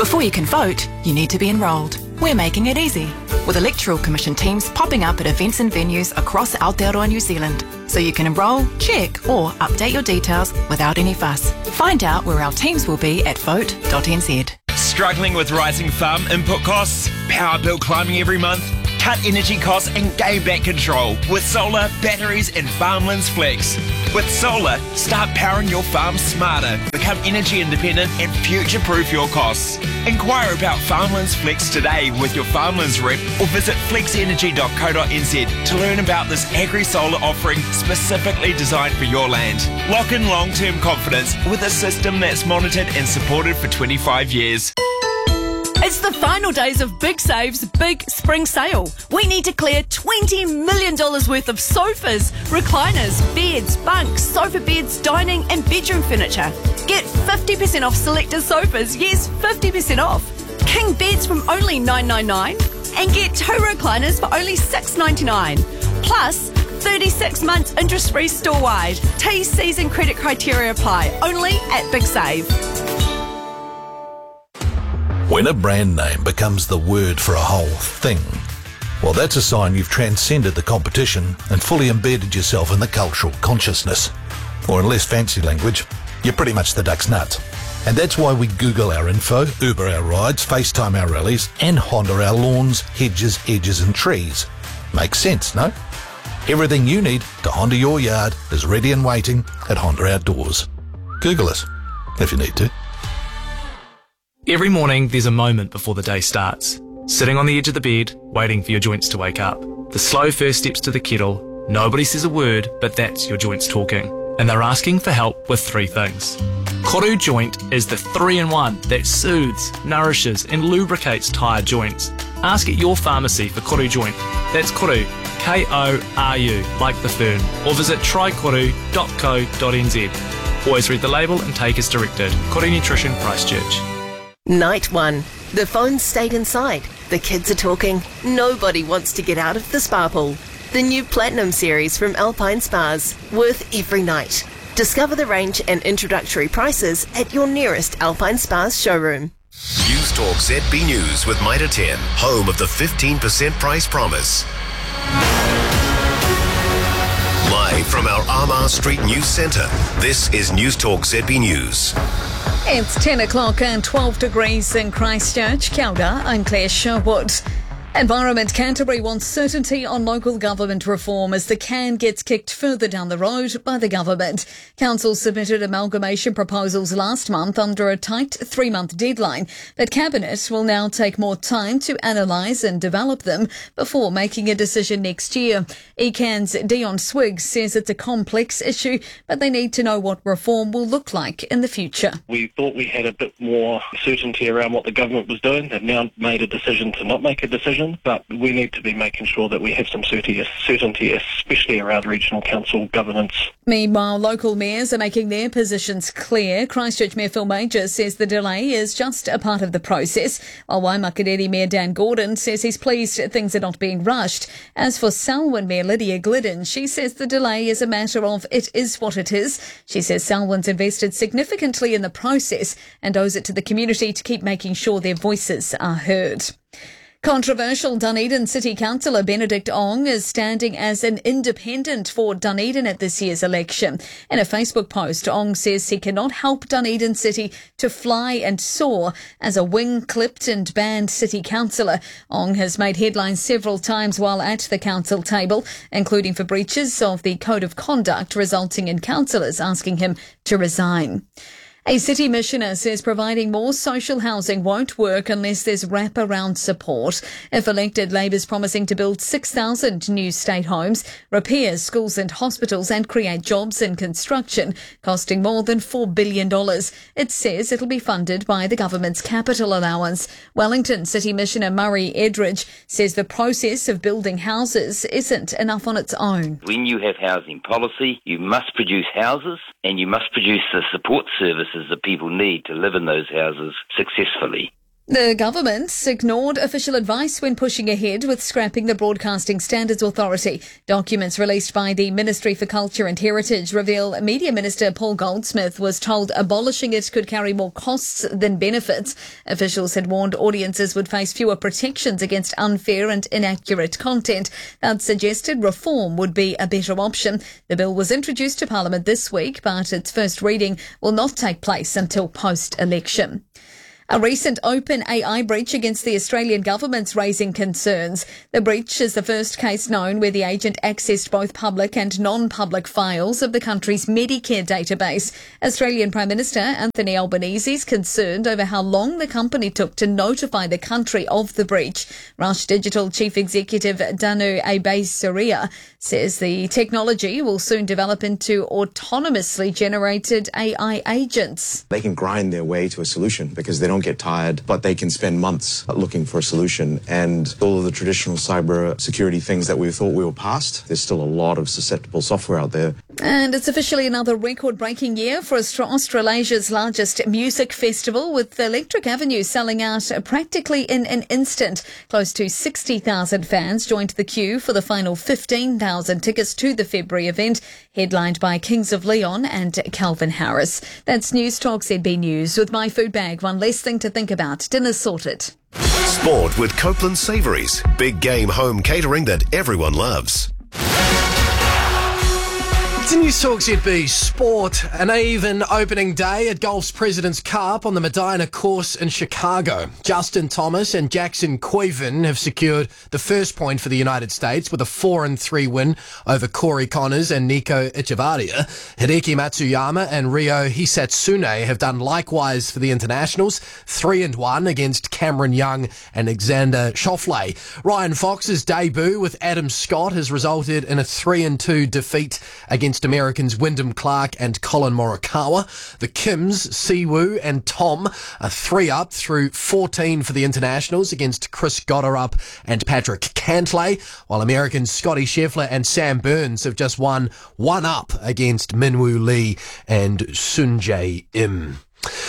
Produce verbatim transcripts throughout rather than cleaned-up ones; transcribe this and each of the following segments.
Before you can vote, you need to be enrolled. We're making it easy, with Electoral Commission teams popping up at events and venues across Aotearoa New Zealand, so you can enrol, check or update your details without any fuss. Find out where our teams will be at vote dot n z. Struggling with rising farm input costs? Power bill climbing every month? Cut energy costs and gain back control with solar, batteries and Farmlands Flex. With solar, start powering your farm smarter, become energy independent and future-proof your costs. Inquire about Farmlands Flex today with your Farmlands rep or visit flex energy dot co dot n z to learn about this agri-solar offering specifically designed for your land. Lock in long-term confidence with a system that's monitored and supported for twenty-five years. It's the final days of Big Save's big spring sale. We need to clear twenty million dollars worth of sofas, recliners, beds, bunks, sofa beds, dining and bedroom furniture. Get fifty percent off selected sofas, yes, fifty percent off. King beds from only nine ninety-nine and get two recliners for only six ninety-nine. Plus, thirty-six months interest-free store-wide. T, C's and credit criteria apply. Only at Big Save. When a brand name becomes the word for a whole thing, well, that's a sign you've transcended the competition and fully embedded yourself in the cultural consciousness. Or in less fancy language, you're pretty much the duck's nuts. And that's why we Google our info, Uber our rides, FaceTime our rallies, and Honda our lawns, hedges, edges and trees. Makes sense, no? Everything you need to Honda your yard is ready and waiting at Honda Outdoors. Google us, if you need to. Every morning, there's a moment before the day starts. Sitting on the edge of the bed, waiting for your joints to wake up. The slow first steps to the kettle. Nobody says a word, but that's your joints talking. And they're asking for help with three things. Koru Joint is the three-in-one that soothes, nourishes and lubricates tired joints. Ask at your pharmacy for Koru Joint. That's Koru, K O R U, like the fern. Or visit try koru dot co dot n z. Always read the label and take as directed. Koru Nutrition, Christchurch. Night one. The phones stayed inside. The kids are talking. Nobody wants to get out of the spa pool. The new Platinum series from Alpine Spas. Worth every night. Discover the range and introductory prices at your nearest Alpine Spas showroom. News Talk Z B News with Mitre ten, home of the fifteen percent price promise. Live from our Armagh Street News Centre, this is News Talk Z B News. It's ten o'clock and twelve degrees in Christchurch. Kia ora, I'm Claire Sherwood. Environment Canterbury wants certainty on local government reform as the can gets kicked further down the road by the government. Council submitted amalgamation proposals last month under a tight three-month deadline, but Cabinet will now take more time to analyse and develop them before making a decision next year. E C A N's Dion Swiggs says it's a complex issue, but they need to know what reform will look like in the future. We thought we had a bit more certainty around what the government was doing. They've now made a decision to not make a decision. But we need to be making sure that we have some certainty, especially around regional council governance. Meanwhile, local mayors are making their positions clear. Christchurch Mayor Phil Major says the delay is just a part of the process, while Waimakariri Mayor Dan Gordon says he's pleased things are not being rushed. As for Selwyn Mayor Lydia Glidden, she says the delay is a matter of it is what it is. She says Selwyn's invested significantly in the process and owes it to the community to keep making sure their voices are heard. Controversial Dunedin City Councillor Benedict Ong is standing as an independent for Dunedin at this year's election. In a Facebook post, Ong says he cannot help Dunedin City to fly and soar as a wing-clipped and banned city councillor. Ong has made headlines several times while at the council table, including for breaches of the Code of Conduct, resulting in councillors asking him to resign. A city missioner says providing more social housing won't work unless there's wraparound support. If elected, Labour's promising to build six thousand new state homes, repair schools and hospitals and create jobs in construction, costing more than four billion dollars. It says it'll be funded by the government's capital allowance. Wellington City Missioner Murray Edridge says the process of building houses isn't enough on its own. When you have housing policy, you must produce houses and you must produce the support services that people need to live in those houses successfully. The government ignored official advice when pushing ahead with scrapping the Broadcasting Standards Authority. Documents released by the Ministry for Culture and Heritage reveal Media Minister Paul Goldsmith was told abolishing it could carry more costs than benefits. Officials had warned audiences would face fewer protections against unfair and inaccurate content. That suggested reform would be a better option. The bill was introduced to Parliament this week, but its first reading will not take place until post-election. A recent open A I breach against the Australian government's raising concerns. The breach is the first case known where the agent accessed both public and non-public files of the country's Medicare database. Australian Prime Minister Anthony Albanese is concerned over how long the company took to notify the country of the breach. Rush Digital Chief Executive Danu Abesaria says the technology will soon develop into autonomously generated A I agents. They can grind their way to a solution because they don't get tired, but they can spend months looking for a solution. And all of the traditional cyber security things that we thought we were past, there's still a lot of susceptible software out there. And it's officially another record-breaking year for Australasia's largest music festival, with Electric Avenue selling out practically in an instant. Close to sixty thousand fans joined the queue for the final fifteen thousand tickets to the February event, headlined by Kings of Leon and Calvin Harris. That's News Talk Z B News. With My Food Bag, one less thing to think about. Dinner sorted. Sport with Copeland Savouries. Big game home catering that everyone loves. It's a News Talk Z B Sport. An even opening day at Golf's President's Cup on the Medina course in Chicago. Justin Thomas and Jackson Coyvin have secured the first point for the United States with a four and three win over Corey Connors and Nico Echevarria. Hideki Matsuyama and Ryo Hisatsune have done likewise for the internationals, three and one against Cameron Young and Alexander Schauffele. Ryan Fox's debut with Adam Scott has resulted in a three and two defeat against Americans Wyndham Clark and Colin Morikawa. The Kims, Siwoo and Tom are three up through fourteen for the internationals against Chris Gotterup and Patrick Cantlay, while Americans Scotty Scheffler and Sam Burns have just won one up against Minwoo Lee and Sunjae Im.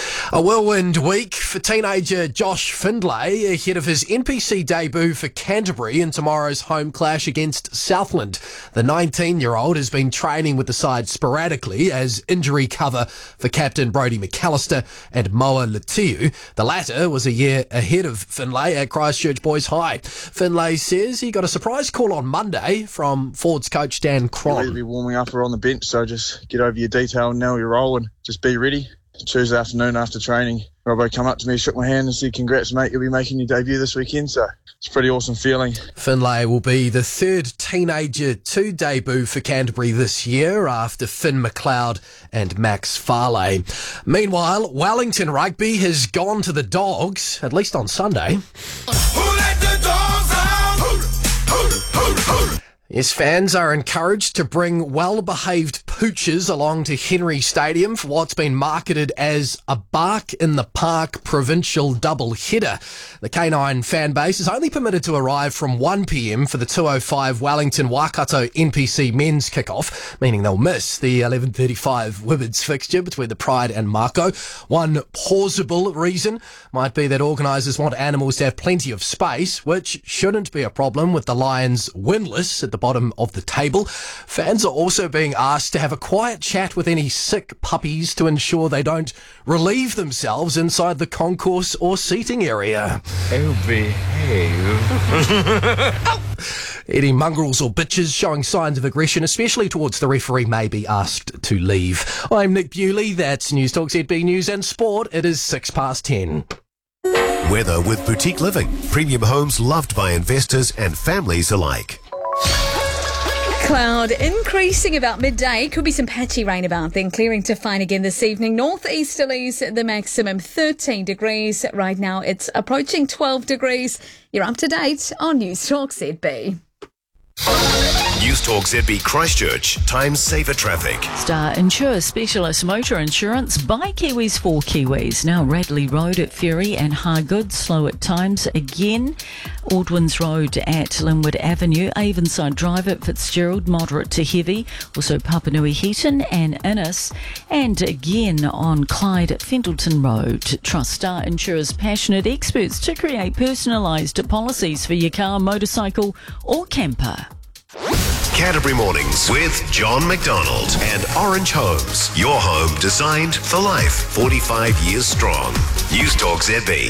A whirlwind week for teenager Josh Findlay ahead of his N P C debut for Canterbury in tomorrow's home clash against Southland. The nineteen-year-old has been training with the side sporadically as injury cover for captain Brodie McAllister and Moa Letiu. The latter was a year ahead of Findlay at Christchurch Boys High. Findlay says he got a surprise call on Monday from Ford's coach Dan Cron. You'll be warming up or on the bench, so just get over your detail and know you're rolling. Just be ready. Tuesday afternoon after training, Robbo come up to me, shook my hand and said, "Congrats, mate, you'll be making your debut this weekend." So it's a pretty awesome feeling. Findlay will be the third teenager to debut for Canterbury this year after Finn McLeod and Max Farley. Meanwhile, Wellington Rugby has gone to the Dogs, at least on Sunday. Who let the dogs out? Who, who, who, who. Yes, fans are encouraged to bring well-behaved pooches along to Henry Stadium for what's been marketed as a Bark in the Park provincial double-header. The canine fan base is only permitted to arrive from one p m for the two oh five Wellington Waikato N P C men's kick-off, meaning they'll miss the eleven thirty-five women's fixture between the Pride and Mako. One plausible reason might be that organisers want animals to have plenty of space, which shouldn't be a problem with the Lions winless at the bottom of the table. Fans are also being asked to have a quiet chat with any sick puppies to ensure they don't relieve themselves inside the concourse or seating area. Oh, behave. Any mongrels or bitches showing signs of aggression, especially towards the referee, may be asked to leave. I'm Nick Bewley. That's News Talk Z B News and Sport. It is six past ten. Weather with Boutique Living. Premium homes loved by investors and families alike. Cloud increasing about midday. Could be some patchy rain about, then clearing to fine again this evening. Northeasterlies, the maximum thirteen degrees. Right now it's approaching twelve degrees. You're up to date on News Talk Z B. News News Talk Z B Christchurch, Times Saver Traffic. Star Insure Specialist Motor Insurance by Kiwis for Kiwis. Now Radley Road at Ferry and Hargood slow at times again. Aldwins Road at Linwood Avenue. Avonside Drive at Fitzgerald moderate to heavy. Also Papanui Heaton and Innes. And again on Clyde at Fendleton Road. Trust Star Insurer's passionate experts to create personalised policies for your car, motorcycle or camper. Canterbury Mornings with John McDonald and Orange Homes. Your home designed for life. forty-five years strong. News Talk Z B.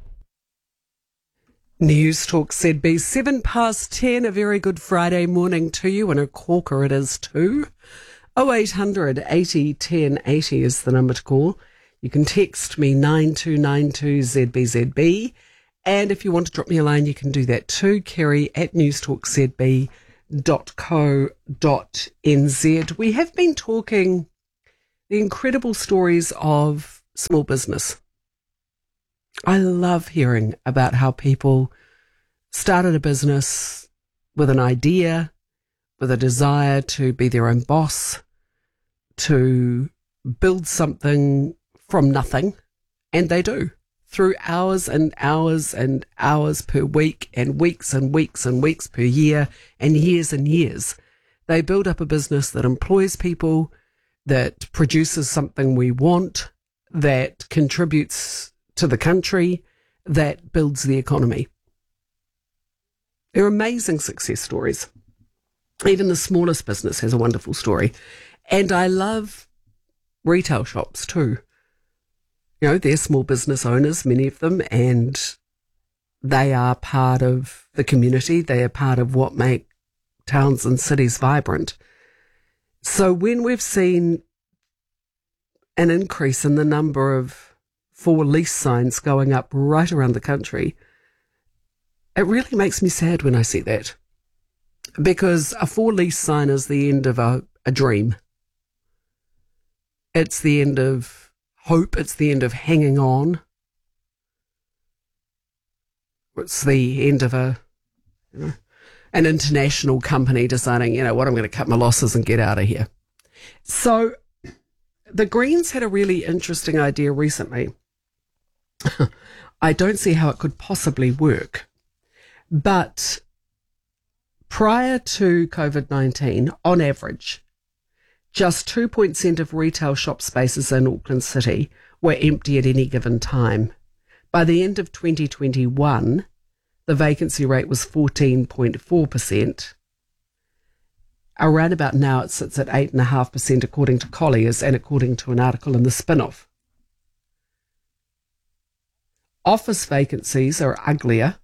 News Talk Z B, seven past ten. A very good Friday morning to you, and a corker it is too. oh eight hundred eighty ten eighty is the number to call. You can text me nine two nine two Z B Z B. And if you want to drop me a line, you can do that too. Kerry at newstalkzb dot co dot n z. We have been talking the incredible stories of small business. I love hearing about how people started a business with an idea, with a desire to be their own boss, to build something from nothing, and they do. Through hours and hours and hours per week and weeks and weeks and weeks per year and years and years. They build up a business that employs people, that produces something we want, that contributes to the country, that builds the economy. They're amazing success stories. Even the smallest business has a wonderful story. And I love retail shops too. You know, they're small business owners, many of them, and they are part of the community. They are part of what make towns and cities vibrant. So when we've seen an increase in the number of for lease signs going up right around the country, it really makes me sad when I see that. Because a for lease sign is the end of a, a dream. It's the end of hope, it's the end of hanging on. It's the end of a, you know, an international company deciding, you know what, I'm going to cut my losses and get out of here. So the Greens had a really interesting idea recently. I don't see how it could possibly work. But prior to COVID nineteen, on average, just two percent of retail shop spaces in Auckland City were empty at any given time. By the end of twenty twenty-one, the vacancy rate was fourteen point four percent. Around about now, it sits at eight point five percent according to Colliers and according to an article in the Spin-Off. Office vacancies are uglier.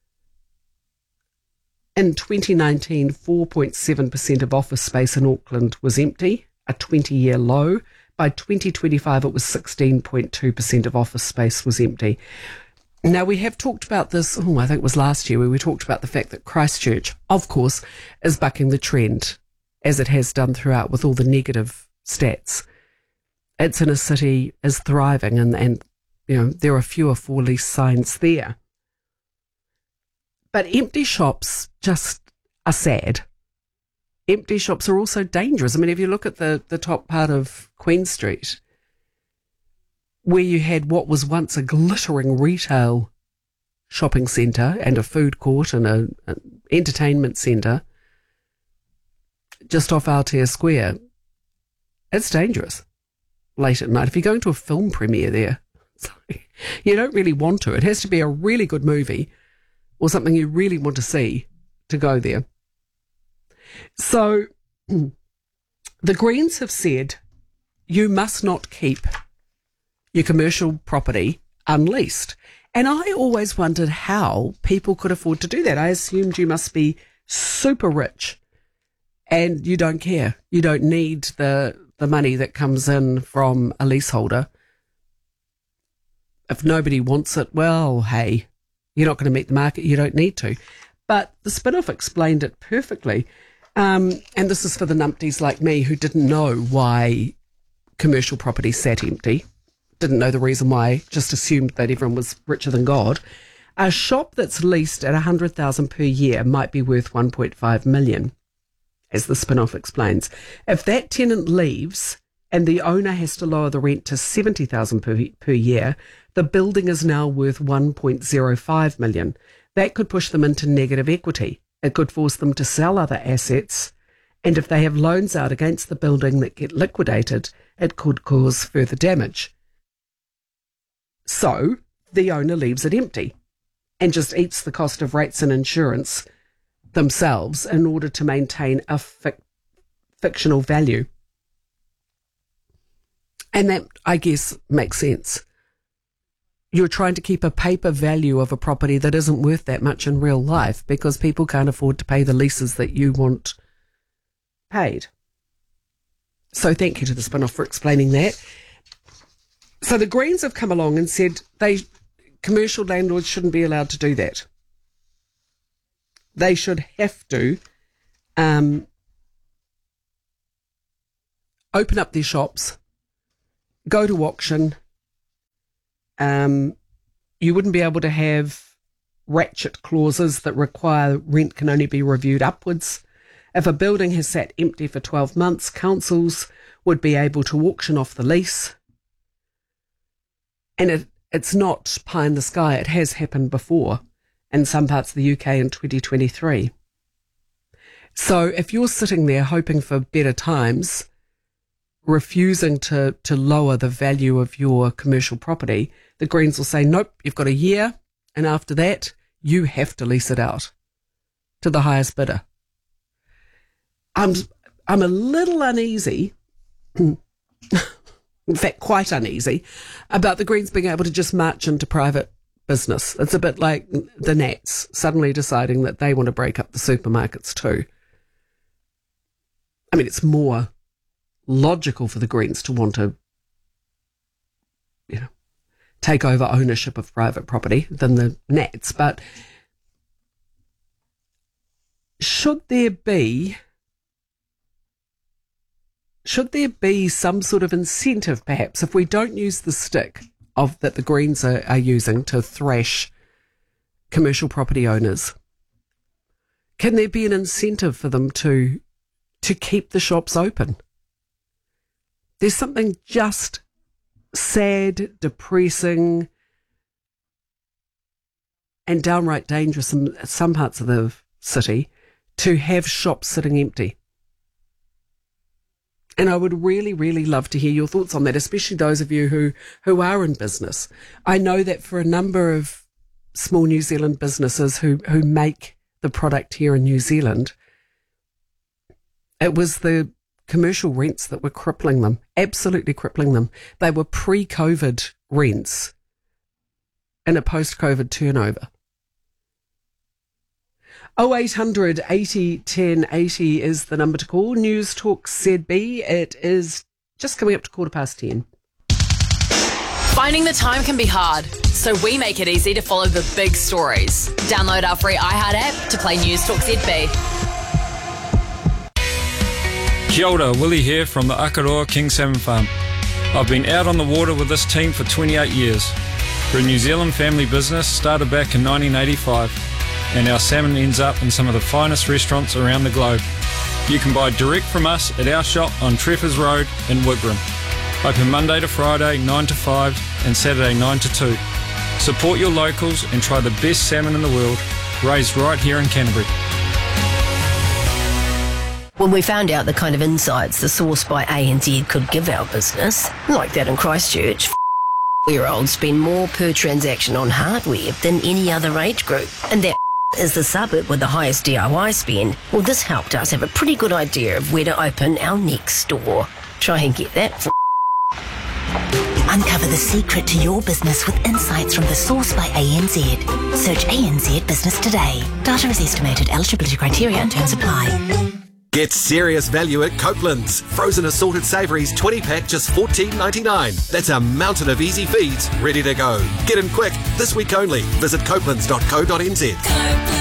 In twenty nineteen, four point seven percent of office space in Auckland was empty, a twenty-year low. By twenty twenty-five, it was sixteen point two percent of office space was empty. Now, we have talked about this, oh, I think it was last year, where we talked about the fact that Christchurch, of course, is bucking the trend, as it has done throughout with all the negative stats. Its inner city is thriving, and, and you know there are fewer for lease signs there. But empty shops just are sad. Empty shops are also dangerous. I mean, if you look at the, the top part of Queen Street, where you had what was once a glittering retail shopping centre and a food court and an entertainment centre, just off Aotea Square, it's dangerous late at night. If you're going to a film premiere there, you don't really want to. It has to be a really good movie or something you really want to see to go there. So the Greens have said you must not keep your commercial property unleased. And I always wondered how people could afford to do that. I assumed you must be super rich and you don't care. You don't need the, the money that comes in from a leaseholder. If nobody wants it, well, hey, you're not going to meet the market, you don't need to. But the Spin-Off explained it perfectly. Um, and this is for the numpties like me who didn't know why commercial property sat empty, didn't know the reason why, just assumed that everyone was richer than God. A shop that's leased at one hundred thousand dollars per year might be worth one point five million dollars. as the spin-off explains. If that tenant leaves and the owner has to lower the rent to seventy thousand dollars per, per year, the building is now worth one point zero five million dollars. That could push them into negative equity. It could force them to sell other assets, and if they have loans out against the building that get liquidated, it could cause further damage. So the owner leaves it empty and just eats the cost of rates and insurance themselves in order to maintain a fic- fictional value. And that, I guess, makes sense. You're trying to keep a paper value of a property that isn't worth that much in real life because people can't afford to pay the leases that you want paid. So thank you to the spin-off for explaining that. So the Greens have come along and said they commercial landlords shouldn't be allowed to do that. They should have to um, open up their shops, go to auction. Um, you wouldn't be able to have ratchet clauses that require rent can only be reviewed upwards. If a building has sat empty for twelve months, councils would be able to auction off the lease. And it, it's not pie in the sky. It has happened before in some parts of the U K in twenty twenty-three. So if you're sitting there hoping for better times, refusing to, to lower the value of your commercial property, the Greens will say, nope, you've got a year, and after that, you have to lease it out to the highest bidder. I'm, I'm a little uneasy, in fact, quite uneasy, about the Greens being able to just march into private business. It's a bit like the Nats suddenly deciding that they want to break up the supermarkets too. I mean, it's more logical for the Greens to want to, you know, take over ownership of private property than the Nats. But should there be, should there be some sort of incentive, perhaps, if we don't use the stick of that the Greens are, are using to thrash commercial property owners? Can there be an incentive for them to to keep the shops open? There's something just sad, depressing, and downright dangerous in some parts of the city to have shops sitting empty. And I would really, really love to hear your thoughts on that, especially those of you who, who are in business. I know that for a number of small New Zealand businesses who, who make the product here in New Zealand, it was the commercial rents that were crippling them, absolutely crippling them. They were pre-COVID rents and a post-COVID turnover. oh eight hundred eighty ten eighty is the number to call. News Talk Z B. It is just coming up to quarter past ten. Finding the time can be hard, so we make it easy to follow the big stories. Download our free iHeart app to play News Talk Z B. Kia ora, Willie here from the Akaroa King Salmon Farm. I've been out on the water with this team for twenty-eight years. We're a New Zealand family business started back in nineteen eighty-five, and our salmon ends up in some of the finest restaurants around the globe. You can buy direct from us at our shop on Treffers Road in Wigram. Open Monday to Friday nine to five and Saturday nine to two. Support your locals and try the best salmon in the world, raised right here in Canterbury. When we found out the kind of insights the Source by A N Z could give our business, like that in Christchurch, year-olds spend more per transaction on hardware than any other age group, and that is the suburb with the highest D I Y spend. Well, this helped us have a pretty good idea of where to open our next store. Try and get that for Uncover the secret to your business with insights from the Source by A N Z. Search A N Z Business today. Data is estimated. Eligibility criteria and terms apply. Get serious value at Copeland's. Frozen assorted savouries twenty pack just fourteen ninety-nine. That's a mountain of easy feeds ready to go. Get in quick, this week only. Visit copelands dot co dot n z.